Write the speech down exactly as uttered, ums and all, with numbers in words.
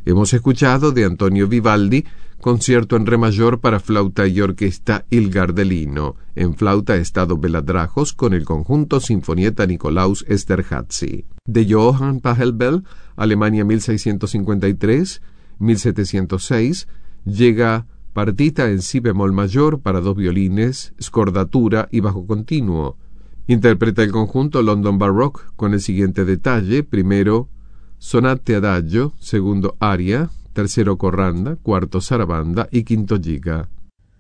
Hemos escuchado de Antonio Vivaldi, concierto en re mayor para flauta y orquesta Il Gardelino, en flauta estado Beladrajos con el conjunto Sinfonietta Nicolaus Esterházy. De Johann Pachelbel, Alemania mil seiscientos cincuenta y tres a mil setecientos seis, llega partita en si bemol mayor para dos violines, scordatura y bajo continuo. Interpreta el conjunto London Baroque con el siguiente detalle: primero, sonate adagio, segundo aria, tercero corranda, cuarto sarabanda y quinto giga.